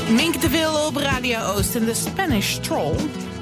Mink de Wil op Radio Oost en de Spanish Stroll.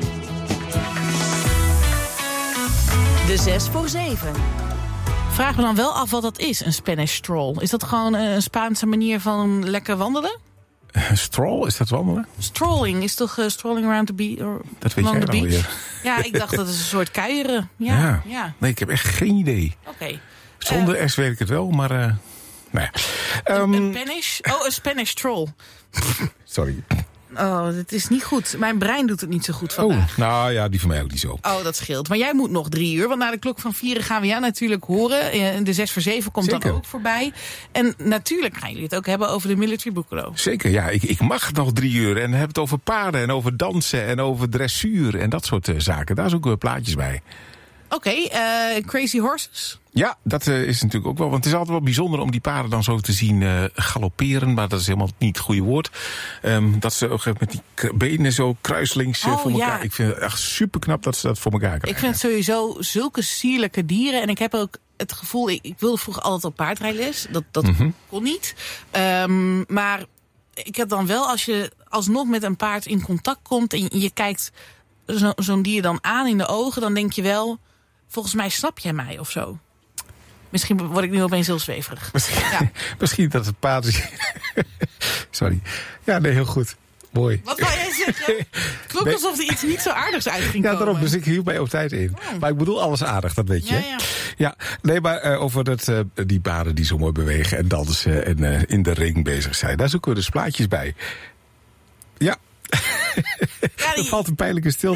De 6 voor 7. Vraag me dan wel af wat dat is, een Spanish Stroll. Is dat gewoon een Spaanse manier van lekker wandelen? Stroll, is dat wandelen? Strolling is toch strolling around the beach? Dat weet jij dan weer. Ja, ik dacht dat is een soort kuieren. Ja. Nee, ik heb echt geen idee. Oké. Zonder S weet ik het wel, maar... nou ja. Een Spanish Stroll. Sorry. Oh, dat is niet goed. Mijn brein doet het niet zo goed vandaag. Nou ja, die van mij ook niet zo. Oh, dat scheelt. Maar jij moet nog 3 uur, want na de klok van 4 gaan we jou natuurlijk horen. De 6 voor 7 komt Zeker. dan ook voorbij. En natuurlijk gaan jullie het ook hebben over de Military Boekelo. Zeker, ja. Ik mag nog 3 uur. En heb het over paarden en over dansen en over dressuur en dat soort zaken. Daar zoeken we plaatjes bij. Oké, Crazy Horses? Ja, dat is natuurlijk ook wel. Want het is altijd wel bijzonder om die paarden dan zo te zien galopperen. Maar dat is helemaal niet het goede woord. Dat ze ook met die benen zo kruiselings voor elkaar. Ja. Ik vind het echt super knap dat ze dat voor elkaar krijgen. Ik vind het sowieso zulke sierlijke dieren. En ik heb ook het gevoel, ik wilde vroeger altijd op paardrijles. Dat kon niet. Maar ik heb dan wel, als je alsnog met een paard in contact komt en je kijkt zo'n dier dan aan in de ogen, dan denk je wel, volgens mij snap jij mij of zo. Misschien word ik nu opeens heel zweverig. Misschien dat het paard is. Sorry. Ja, nee, heel goed. Mooi. Wat wou jij zeggen? Het klonk alsof er iets niet zo aardigs uit ging komen. Ja, daarom. Dus ik hield mij ook tijd in. Maar ik bedoel alles aardig, dat weet je. Ja, nee, maar over die paarden die zo mooi bewegen en dansen en in de ring bezig zijn. Daar zoeken we dus plaatjes bij. Ja. Er valt een pijnlijke stilte.